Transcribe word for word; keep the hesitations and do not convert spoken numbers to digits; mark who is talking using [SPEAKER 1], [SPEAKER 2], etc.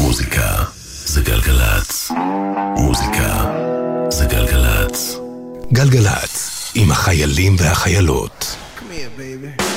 [SPEAKER 1] מוזיקה זה גלגלץ. מוזיקה זה גלגלץ. גלגלץ עם החיילים והחיילות.
[SPEAKER 2] Come here, baby.